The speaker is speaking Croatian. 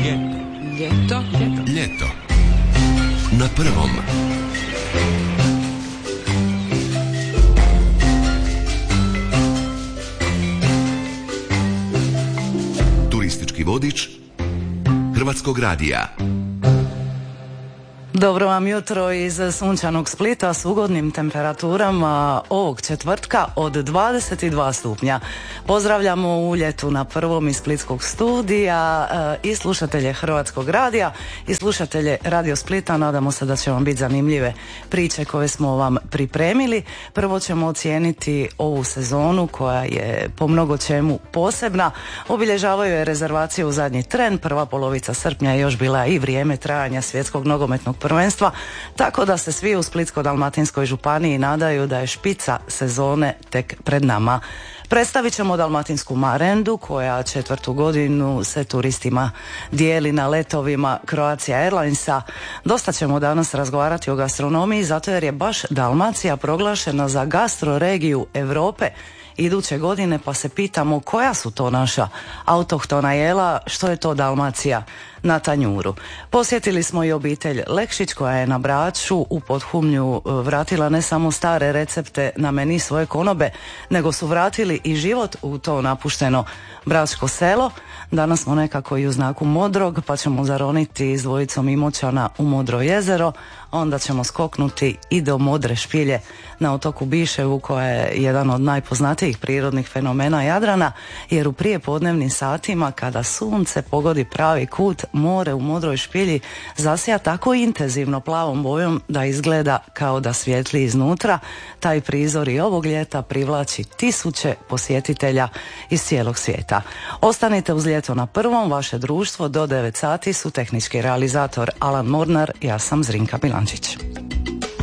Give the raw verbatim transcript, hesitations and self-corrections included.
knjige. Ljeto. Ljeto. Ljeto. Na prvom. Turistički vodič Hrvatskog radija. Dobro vam jutro iz sunčanog Splita s ugodnim temperaturama ovog četvrtka od dvadeset dva stupnja. Pozdravljamo u ljetu na prvom iz splitskog studija i slušatelje Hrvatskog radija i slušatelje Radio Splita. Nadamo se da će vam biti zanimljive priče koje smo vam pripremili. Prvo ćemo ocijeniti ovu sezonu koja je po mnogo čemu posebna. Obilježavaju je rezervacije u zadnji tren. Prva polovica srpnja je još bila i vrijeme trajanja svjetskog nogometnog prvenstva, tako da se svi u Splitsko-dalmatinskoj županiji nadaju da je špica sezone tek pred nama. Predstavit ćemo dalmatinsku marendu koja četvrtu godinu se turistima dijeli na letovima Croatia Airlinesa. Dosta ćemo danas razgovarati o gastronomiji zato jer je baš Dalmacija proglašena za gastroregiju Europe iduće godine, pa se pitamo koja su to naša autohtona jela, što je to Dalmacija na tanjuru. Posjetili smo i obitelj Lekšić koja je na Braču u Podhumlju vratila ne samo stare recepte na meni svoje konobe, nego su vratili i život u to napušteno bračko selo. Danas smo nekako i u znaku Modrog, pa ćemo zaroniti s dvojicom Imoćana u Modro jezero, onda ćemo skoknuti i do Modre špilje na otoku Biševu koja je jedan od najpoznatijih prirodnih fenomena Jadrana, jer u prijepodnevnim satima kada sunce pogodi pravi kut, more u Modroj špilji zasija tako intenzivno plavom bojom da izgleda kao da svijetli iznutra. Taj prizor i ovog ljeta privlači tisuće posjetitelja iz cijelog svijeta. Ostanite uz Ljeto na prvom, vaše društvo do devet sati su tehnički realizator Alan Mornar, ja sam Zrinka Bilančić.